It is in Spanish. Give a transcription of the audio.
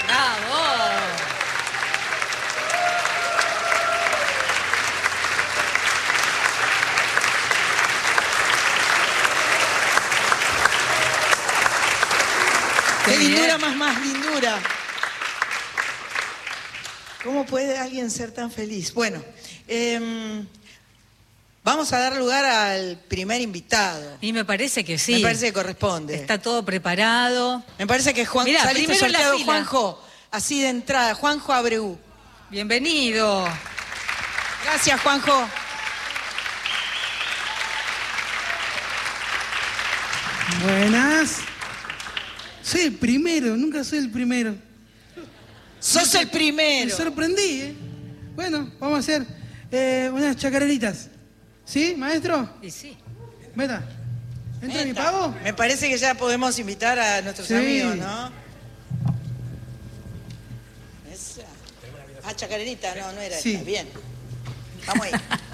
¡Bravo! ¡Qué lindura más lindura! ¿Cómo puede alguien ser tan feliz? Bueno, vamos a dar lugar al primer invitado. Y me parece que sí. Me parece que corresponde. Está todo preparado. Me parece que Juan, Mirá, saliste primero en la sorteado, fila. Juanjo, así de entrada, Juanjo Abreu. Bienvenido. Gracias, Juanjo. Buenas. Soy el primero, nunca soy el primero. ¡Sos el Me primero! sorprendí, ¿eh? Bueno, vamos a hacer unas chacareritas. ¿Sí, maestro? Y sí. Meta. ¿Entra mi Neta, pago? me parece que ya podemos invitar a nuestros Sí. amigos, ¿no? Esa. Ah, chacarerita, no era Sí. esta. Bien. Vamos ahí.